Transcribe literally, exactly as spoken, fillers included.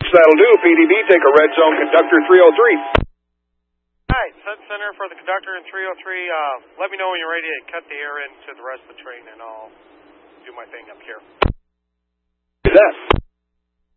that'll do. P D B, take a red zone, conductor three oh three. Hi, Sun Center for the conductor in three oh three. Uh, let me know when you're ready to cut the air into the rest of the train, and I'll do my thing up here. Do that.